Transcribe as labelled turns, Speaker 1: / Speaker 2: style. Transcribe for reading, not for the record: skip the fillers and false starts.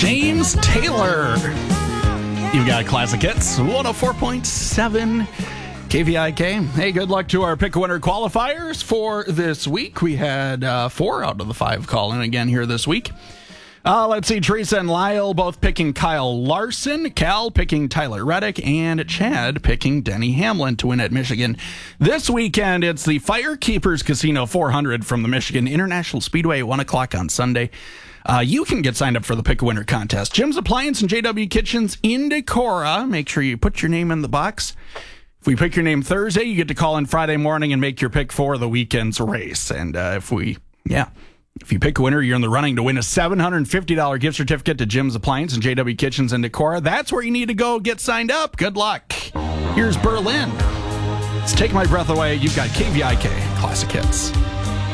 Speaker 1: James Taylor. You've got Classic Hits, 104.7 KVIK. Hey, good luck to our Pick a Winner qualifiers for this week. We had 4 out of the 5 call in again here this week. Let's see, Teresa and Lyle both picking Kyle Larson, Cal picking Tyler Reddick, and Chad picking Denny Hamlin to win at Michigan. This weekend, it's the Firekeepers Casino 400 from the Michigan International Speedway at 1 o'clock on Sunday. You can get signed up for the Pick a Winner contest. Jim's Appliance and JW Kitchens in Decorah. Make sure you put your name in the box. If we pick your name Thursday, you get to call in Friday morning and make your pick for the weekend's race. And if you pick a winner, you're in the running to win a $750 gift certificate to Jim's Appliance and JW Kitchens in Decorah. That's where you need to go get signed up. Good luck. Here's Berlin. Let's Take My Breath Away. You've got KVIK Classic Hits.